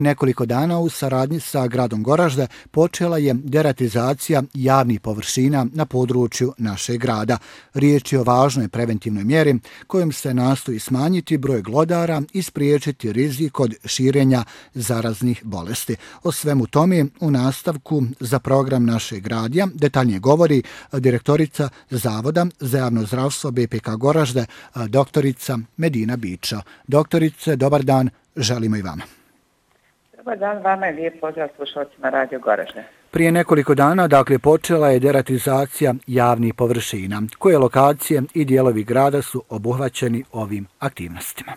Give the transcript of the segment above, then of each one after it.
Nekoliko dana u saradnji sa gradom Goražde počela je deratizacija javnih površina na području našeg grada. Riječ je o važnoj preventivnoj mjeri kojom se nastoji smanjiti broj glodara i spriječiti rizik od širenja zaraznih bolesti. O svemu tome u nastavku za program našeg radija detaljnije govori direktorica Zavoda za javno zdravstvo BPK Goražde, doktorica Medina Bičo. Doktorice, dobar dan, želimo i vama. Dobar dan vama i lijep pozdrav slušalcima Radio Goražde. Prije nekoliko dana, počela je deratizacija javnih površina. Koje lokacije i dijelovi grada su obuhvaćeni ovim aktivnostima?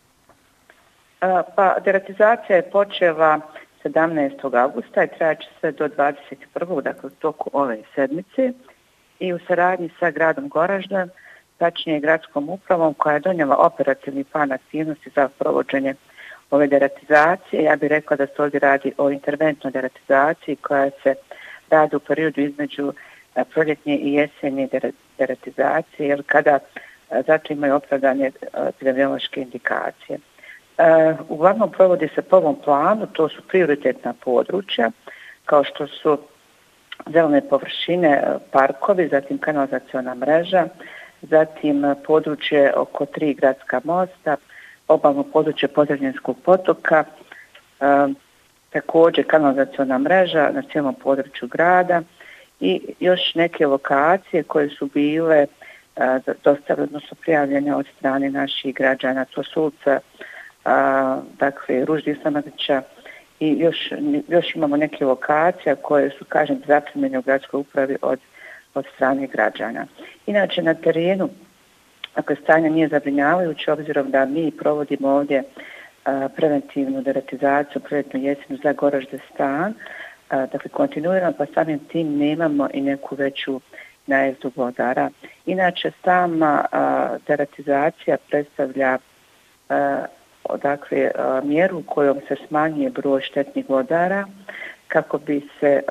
Deratizacija je počela 17. augusta i trajaće se do 21. dakle u toku ove sedmice i u saradnji sa gradom Goražde, tačnije gradskom upravom koja je donijela operativni plan aktivnosti za provođenje ove deratizacije. Ja bih rekla da se ovdje radi o interventnoj deratizaciji koja se radi u periodu između proljetnje i jesenje deratizacije, jer kada zato imaju opravdane epidemiološke indikacije. Uglavnom provodi se po ovom planu, to su prioritetna područja, kao što su zelene površine, parkovi, zatim kanalizaciona mreža, zatim područje oko 3 gradska mosta, obalno područje Podravljenskog potoka, također kanalizaciona mreža na cijelom području grada i još neke lokacije koje su bile dostavljene, odnosno prijavljene od strane naših građana. To su ulica Ruždi Samadića i još imamo neke lokacije koje su, kažem, zaprimljene u gradskoj upravi od strane građana. Inače, na terenu, ako stanje nije zabrinjavajuće, obzirom da mi provodimo ovdje preventivnu deratizaciju, preventivnu jesenu za Goražde stan, dakle kontinuirano, pa samim tim nemamo i neku veću najezdu glodara. Inače, sama deratizacija predstavlja mjeru kojom se smanjuje broj štetnih glodara kako bi se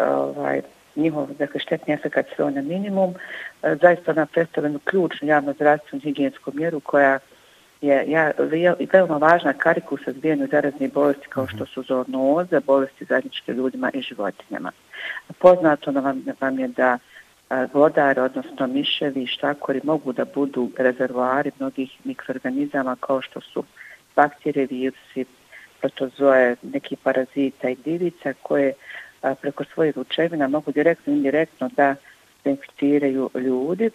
njihov štetni efekat sveo na minimum. Zaista ona predstavljena ključnu javno-zdravstvenu higijensku mjeru koja je veoma važna kariku u suzbijanju zaraznih bolesti kao što su zoonoze, bolesti zajedničke ljudima i životinjama. Poznato vam je da glodari, odnosno miševi i štakori mogu da budu rezervoari mnogih mikroorganizama kao što su bakterije, virusi, protozoje, neki parazita i divica koje preko svojih ručevina mogu direktno i indirektno da inficiraju ljudi.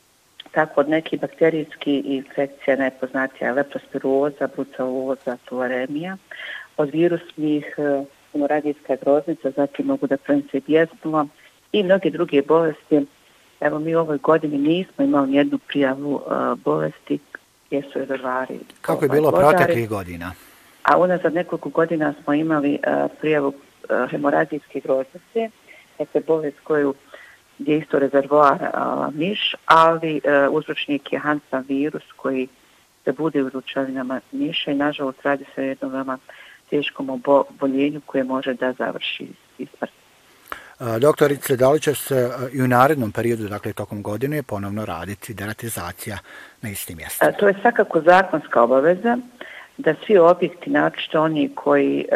Tako od nekih bakterijskih infekcija najpoznatija je leptospiroza, bruceloza, tularemija. Od virusnih hemoragijska groznica, zatim mogu da prenose bjesnilo i mnoge druge bolesti. Evo, mi u ovoj godini nismo imali jednu prijavu bolesti gdje su rezervari. Kako je bilo proteklih godina? A unazad nekoliko godina smo imali prijavu hemoragijske groznice, dakle bolest gdje je isto rezervoar miš, ali uzročnik je Hansa virus koji se bude u ručevinama miša i nažalost radi se o jednom veoma teškom oboljenju koje može da završi i smrt. Doktorice, da li će se i u narednom periodu, dakle tokom godine, ponovno raditi deratizacija na istim mjestima? To je svakako zakonska obaveza da svi objekti, naročito oni koji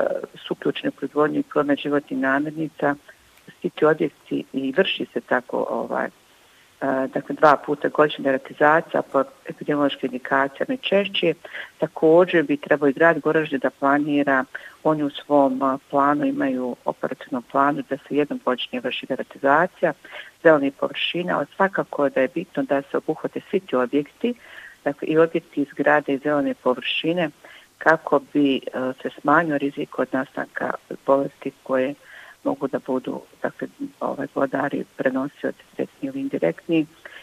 su uključeni u proizvodnju i promet životnih namirnica, svi ti objekti i vrši se tako dakle 2 puta godišnja deratizacija po epidemiološkim indikacijama i češće. Također bi trebao i grad Goražde da planira, oni u svom planu imaju operativnom planu da se jednom godišnje vrši deratizacija zelenih površina, ali svakako da je bitno da se obuhvate svi ti objekti, dakle i objekti iz grada i zelene površine kako bi se smanjio rizik od nastanka bolesti koje mogu da budu glodari prenosioci direktni ili indirektni.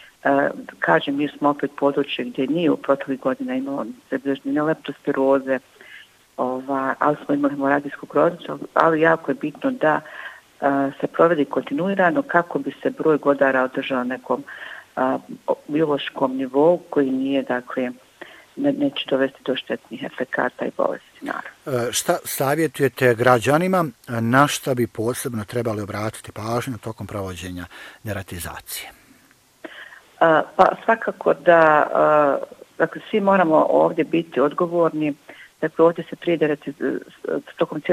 Kažem, mi smo opet područje gdje nije u proteklih godina imalo zabilježene leptospiroze, ali smo imali hemoragijsku groznicu, ali jako je bitno da se provede kontinuirano kako bi se broj glodara održao na nekom biološkom nivou koji nije, dakle, neće dovesti do štetnih efekata i bolesti, naravno. Šta savjetujete građanima, na šta bi posebno trebali obratiti pažnju tokom provođenja deratizacije? Pa svakako da svi moramo ovdje biti odgovorni. Dakle, ovdje se tokom